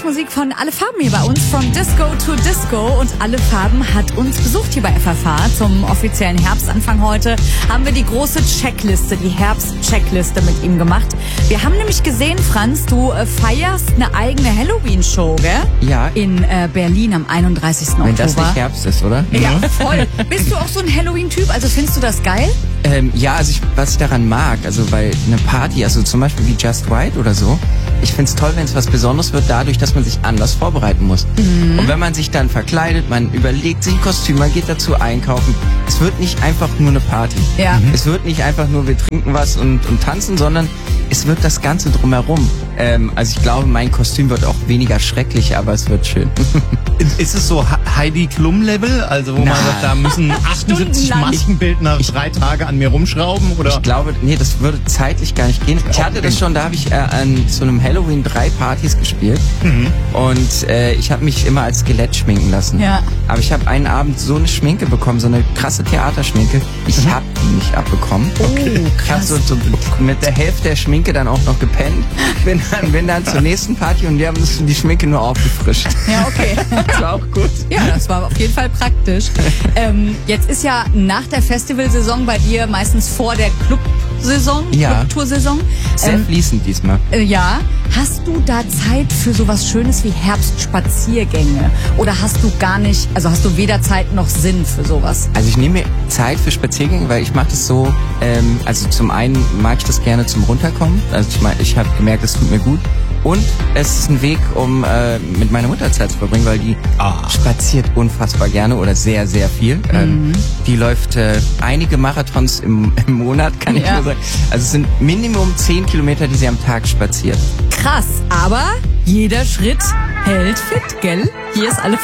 Lieblingsmusik von Alle Farben hier bei uns, From Disco to Disco. Und Alle Farben hat uns besucht hier bei FFH zum offiziellen Herbstanfang heute. Haben wir die große Checkliste, die Herbst-Checkliste mit ihm gemacht. Wir haben nämlich gesehen, Franz, du feierst eine eigene Halloween-Show, gell? Ja. In Berlin am 31. Oktober. Wenn das nicht Herbst ist, oder? Ja, voll. Bist du auch so ein Halloween-Typ? Also findest du das geil? Ja, also was ich daran mag, also weil eine Party, also zum Beispiel wie Just Right oder so, ich find's toll, wenn es was Besonderes wird, dadurch, dass man sich anders vorbereiten muss. Und wenn man sich dann verkleidet, man überlegt sich ein Kostüm, man geht dazu einkaufen. Es wird nicht einfach nur eine Party. Ja. Es wird nicht einfach nur, wir trinken was und tanzen, sondern es wird das Ganze drumherum. Also ich glaube, mein Kostüm wird auch weniger schrecklich, aber es wird schön. Ist es so Heidi Klum-Level? Also wo man sagt, da müssen 78 Stundenlang. Maskenbildner 3 Tage an mir rumschrauben? Oder? Ich glaube, nee, das würde zeitlich gar nicht gehen. Ich hatte das schon, da habe ich an so einem Halloween 3 Partys gespielt. Und ich habe mich immer als Skelett schminken lassen. Ja. Aber ich habe einen Abend so eine Schminke bekommen, so eine krasse Theaterschminke. Ich habe die nicht abbekommen. Okay. Ich habe so mit der Hälfte der Schminke dann auch noch gepennt. Bin dann zur nächsten Party und die haben die Schminke nur aufgefrischt. Ja, okay. Das war auch gut. Ja, das war auf jeden Fall praktisch. Jetzt ist ja nach der Festivalsaison bei dir meistens vor der Clubsaison, Ja. Clubtoursaison. Sehr fließend diesmal. Ja, hast du da Zeit für sowas Schönes wie Herbstspaziergänge? Oder hast du gar nicht, also hast du weder Zeit noch Sinn für sowas? Also ich nehme mir Zeit für Spaziergänge, weil ich mache das so, also zum einen mag ich das gerne zum Runterkommen. Also ich habe gemerkt, es tut mir gut. Und es ist ein Weg, um mit meiner Mutter Zeit zu verbringen, weil die spaziert unfassbar gerne oder sehr, sehr viel. Die läuft einige Marathons im Monat, kann ich Ja. nur sagen. Also es sind Minimum 10 Kilometer, die sie am Tag spaziert. Krass, aber jeder Schritt hält fit, gell? Hier ist Alle